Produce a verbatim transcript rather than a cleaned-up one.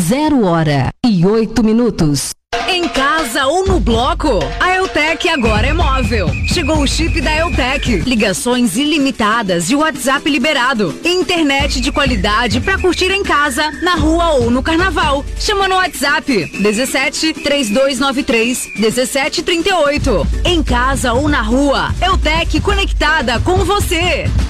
Zero hora e oito minutos. Em casa ou no bloco, a Eutec agora é móvel. Chegou o chip da Eutec. Ligações ilimitadas e WhatsApp liberado. Internet de qualidade pra curtir em casa, na rua ou no carnaval. Chama no WhatsApp dezessete, trinta e dois noventa e três, dezessete trinta e oito. Em casa ou na rua, Eutec conectada com você.